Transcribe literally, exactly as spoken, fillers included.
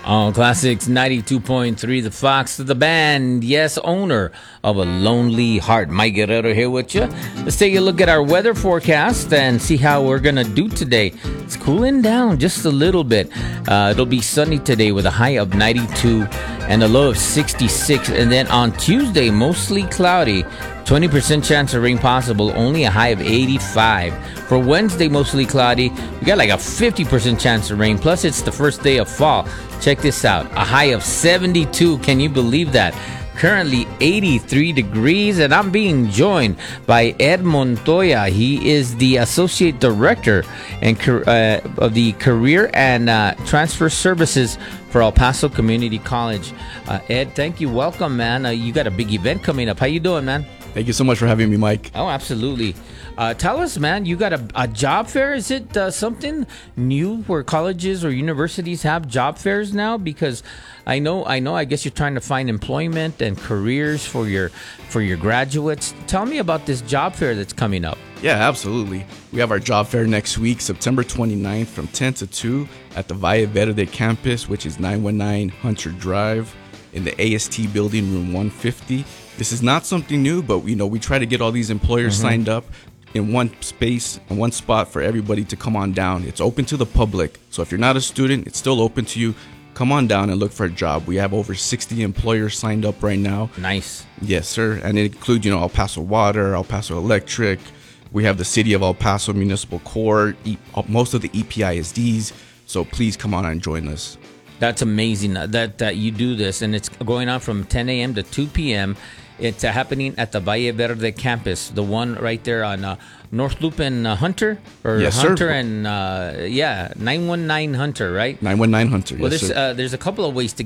On Classics ninety-two point three, The Fox, the band, yes, owner of a lonely heart. Mike Guerrero here with you. Let's take a look at our weather forecast and see how we're going to do today. It's cooling down just a little bit. Uh, it'll be sunny today with a high of ninety-two and a low of sixty-six. And then on Tuesday, mostly cloudy. twenty percent chance of rain possible, only a high of eighty-five. For Wednesday, mostly cloudy. We got like a fifty percent chance of rain. Plus, it's the first day of fall. Check this out. A high of seventy-two. Can you believe that? Currently eighty-three degrees, and I'm being joined by Ed Montoya. He is the Associate Director and uh, of the Career and uh, Transfer Services for El Paso Community College. Uh, Ed, thank you. Welcome, man. Uh, you got a big event coming up. How you doing, man? Thank you so much for having me, Mike. Oh, absolutely. Uh, tell us, man, you got a, a job fair. Is it uh, something new where colleges or universities have job fairs now? Because I know, I know. I guess you're trying to find employment and careers for your for your graduates. Tell me about this job fair that's coming up. Yeah, absolutely. We have our job fair next week, September twenty-ninth, from ten to two at the Valle Verde campus, which is nine one nine Hunter Drive, in the A S T building, room one fifty. This is not something new, but you know we try to get all these employers mm-hmm. signed up in one space and one spot for everybody to come on down. It's open to the public, so if you're not a student, it's still open to you. Come on down and look for a job. We have over sixty employers signed up right now. Nice. Yes, sir. And it includes, you know, El Paso Water, El Paso Electric. We have the City of El Paso Municipal Court, e- most of the E P I S Ds. So please come on and join us. That's amazing that, that you do this, and it's going on from ten a.m. to two p.m. It's uh, happening at the Valle Verde campus, the one right there on uh, North Loop and uh, Hunter, or yes, Hunter sir. and uh, yeah, nine one nine Hunter, right? nine one nine Hunter. Well, yes, there's sir. Uh, there's a couple of ways to